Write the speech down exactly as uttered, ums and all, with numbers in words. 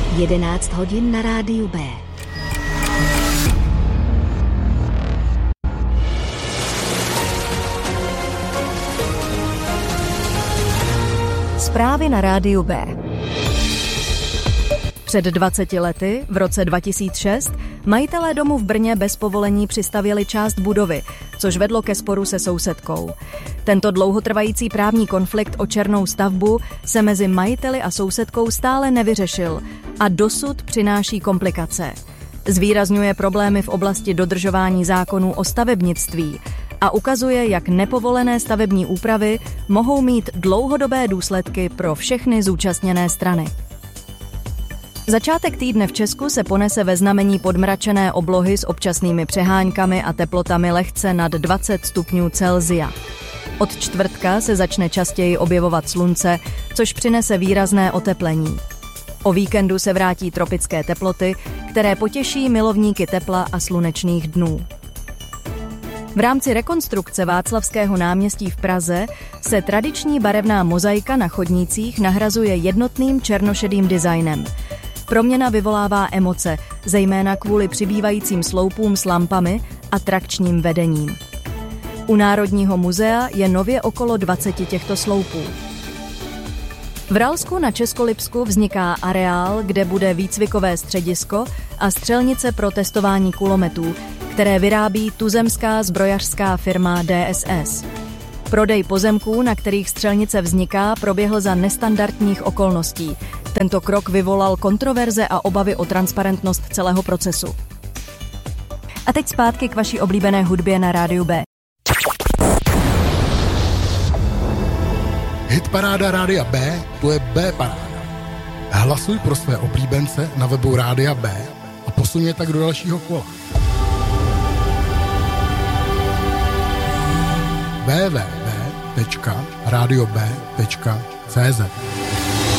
jedenáct hodin na rádiu B. Zprávy na rádiu B. Před dvaceti lety, v roce dva tisíce šest, majitelé domu v Brně bez povolení přistavěli část budovy, což vedlo ke sporu se sousedkou. Tento dlouhotrvající právní konflikt o černou stavbu se mezi majiteli a sousedkou stále nevyřešil a dosud přináší komplikace. Zvýrazňuje problémy v oblasti dodržování zákonů o stavebnictví a ukazuje, jak nepovolené stavební úpravy mohou mít dlouhodobé důsledky pro všechny zúčastněné strany. Začátek týdne v Česku se ponese ve znamení podmračené oblohy s občasnými přeháňkami a teplotami lehce nad dvacet stupňů Celsia. Od čtvrtka se začne častěji objevovat slunce, což přinese výrazné oteplení. O víkendu se vrátí tropické teploty, které potěší milovníky tepla a slunečných dnů. V rámci rekonstrukce Václavského náměstí v Praze se tradiční barevná mozaika na chodnících nahrazuje jednotným černošedým designem. Proměna vyvolává emoce, zejména kvůli přibývajícím sloupům s lampami a trakčním vedením. U Národního muzea je nově okolo dvaceti těchto sloupů. V Ralsku na Českolipsku vzniká areál, kde bude výcvikové středisko a střelnice pro testování kulometů, které vyrábí tuzemská zbrojařská firma D S S. Prodej pozemků, na kterých střelnice vzniká, proběhl za nestandardních okolností. Tento krok vyvolal kontroverze a obavy o transparentnost celého procesu. A teď zpátky k vaší oblíbené hudbě na rádiu B. Hitparáda Rádia B, to je B-paráda. Hlasuj pro své oblíbence na webu Rádia B a posuň je tak do dalšího kola. w w w tečka radio b tečka c z